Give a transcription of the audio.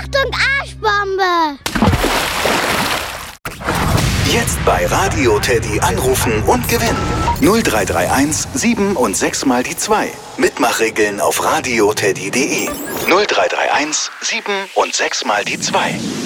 Achtung, Arschbombe! Jetzt bei Radio Teddy anrufen und gewinnen. 0331 7 und 6 mal die 2. Mitmachregeln auf radioteddy.de. 0331 7 und 6 mal die 2.